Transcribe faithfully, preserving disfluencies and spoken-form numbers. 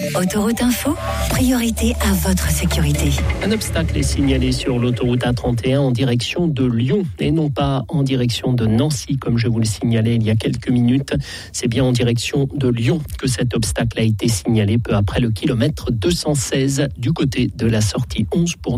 Autoroute Info, priorité à votre sécurité. Un obstacle est signalé sur l'autoroute A trente et un en direction de Lyon et non pas en direction de Nancy, comme je vous le signalais il y a quelques minutes. C'est bien en direction de Lyon que cet obstacle a été signalé peu après le kilomètre deux cent seize du côté de la sortie onze pour